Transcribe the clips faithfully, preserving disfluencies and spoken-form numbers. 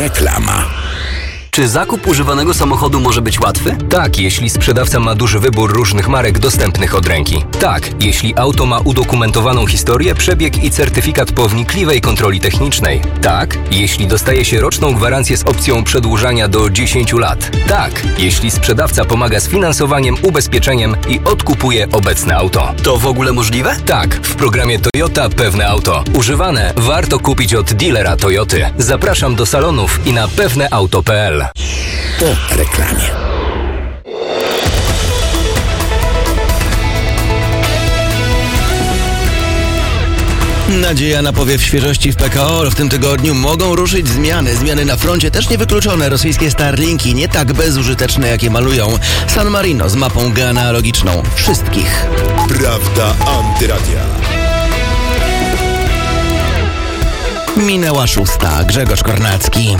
Reklama. Czy zakup używanego samochodu może być łatwy? Tak, jeśli sprzedawca ma duży wybór różnych marek dostępnych od ręki. Tak, jeśli auto ma udokumentowaną historię, przebieg i certyfikat po wnikliwej kontroli technicznej. Tak, jeśli dostaje się roczną gwarancję z opcją przedłużania do dziesięciu lat. Tak, jeśli sprzedawca pomaga z finansowaniem, ubezpieczeniem i odkupuje obecne auto. To w ogóle możliwe? Tak, w programie Toyota Pewne Auto. Używane warto kupić od dealera Toyoty. Zapraszam do salonów i na pewneauto kropka pe el. Po reklamie. Nadzieja na powiew świeżości w P K O. W tym tygodniu mogą ruszyć zmiany. Zmiany na froncie też niewykluczone. Rosyjskie Starlinki nie tak bezużyteczne, jakie malują. San Marino z mapą genealogiczną wszystkich. Prawda Antyradia. Minęła szósta. Grzegorz Kornacki.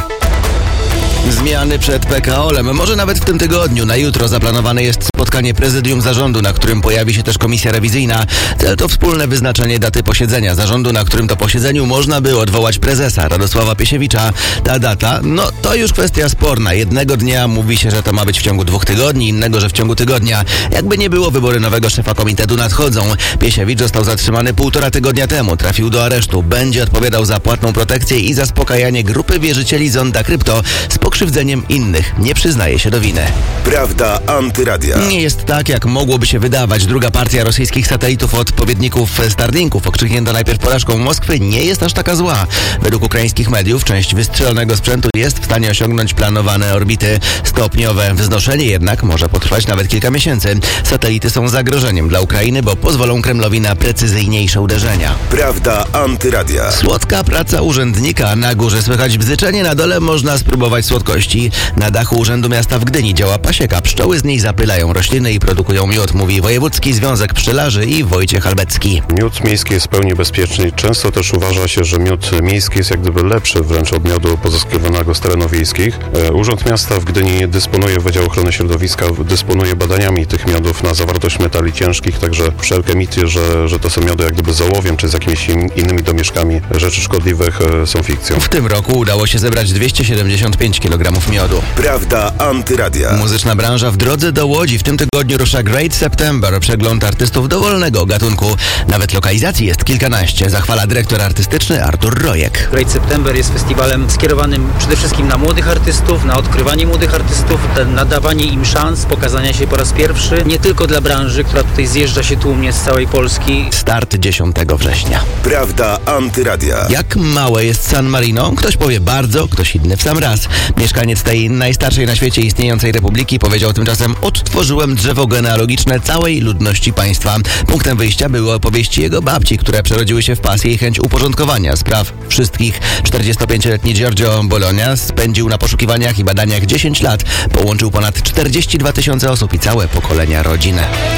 Zmiany przed P K O-em. Może nawet w tym tygodniu. Na jutro zaplanowane jest spotkanie prezydium zarządu, na którym pojawi się też komisja rewizyjna. Cel to wspólne wyznaczenie daty posiedzenia zarządu, na którym to posiedzeniu można by odwołać prezesa Radosława Piesiewicza. Ta data, no to już kwestia sporna. Jednego dnia mówi się, że to ma być w ciągu dwóch tygodni, innego, że w ciągu tygodnia. Jakby nie było, wybory nowego szefa komitetu nadchodzą. Piesiewicz został zatrzymany półtora tygodnia temu. Trafił do aresztu. Będzie odpowiadał za płatną protekcję i zaspokajanie grupy wierzycieli Zonda Krypto z pokrzywdzeniem innych. Nie przyznaje się do winy. Prawda Antyradia. Nie jest tak, jak mogłoby się wydawać. Druga partia rosyjskich satelitów odpowiedników Starlinków, okrzyknięta najpierw porażką Moskwy, nie jest aż taka zła. Według ukraińskich mediów część wystrzelonego sprzętu jest w stanie osiągnąć planowane orbity. Stopniowe wznoszenie jednak może potrwać nawet kilka miesięcy. Satelity są zagrożeniem dla Ukrainy, bo pozwolą Kremlowi na precyzyjniejsze uderzenia. Prawda Antyradia. Słodka praca urzędnika. Na górze słychać bzyczenie, na dole można spróbować słodkości. Na dachu Urzędu Miasta w Gdyni działa pasieka. Pszczoły z niej zapylają rośliny i produkują miód, mówi Wojewódzki Związek Pszczelarzy i Wojciech Albecki. Miód miejski jest w pełni bezpieczny. Często też uważa się, że miód miejski jest jak gdyby lepszy wręcz od miodu pozyskiwanego z terenów wiejskich. Urząd Miasta w Gdyni dysponuje, Wydział Ochrony Środowiska dysponuje badaniami tych miodów na zawartość metali ciężkich, także wszelkie mity, że, że to są miody jak gdyby z ołowiem czy z jakimiś innymi domieszkami rzeczy szkodliwych są fikcją. W tym roku udało się zebrać dwieście siedemdziesiąt pięć kilogramów miodu. Prawda Antyradia. Muzyczna branża w drodze do Łodzi. W tym tygodniu rusza Great September, przegląd artystów dowolnego gatunku. Nawet lokalizacji jest kilkanaście, zachwala dyrektor artystyczny Artur Rojek. Great September jest festiwalem skierowanym przede wszystkim na młodych artystów, na odkrywanie młodych artystów, na dawanie im szans pokazania się po raz pierwszy, nie tylko dla branży, która tutaj zjeżdża się tłumnie z całej Polski. Start dziesiątego września. Prawda Antyradia. Jak małe jest San Marino? Ktoś powie bardzo, ktoś inny w sam raz. Mieszkaniec tej najstarszej na świecie istniejącej republiki powiedział tymczasem: odtworzyłem drzewo genealogiczne całej ludności państwa. Punktem wyjścia były opowieści jego babci, które przerodziły się w pasję i chęć uporządkowania spraw wszystkich. czterdziestopięcioletni Giorgio Bologna spędził na poszukiwaniach i badaniach dziesięć lat. Połączył ponad czterdzieści dwa tysiące osób i całe pokolenia rodzin.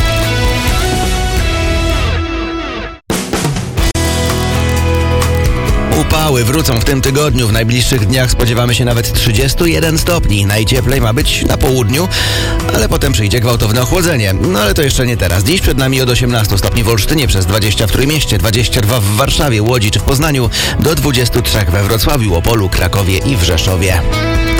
Upały wrócą w tym tygodniu. W najbliższych dniach spodziewamy się nawet trzydziestu jeden stopni. Najcieplej ma być na południu, ale potem przyjdzie gwałtowne ochłodzenie. No ale to jeszcze nie teraz. Dziś przed nami od osiemnastu stopni w Olsztynie, przez dwadzieścia w Trójmieście, dwadzieścia dwa w Warszawie, Łodzi czy w Poznaniu, do dwudziestu trzech we Wrocławiu, Opolu, Krakowie i w Rzeszowie.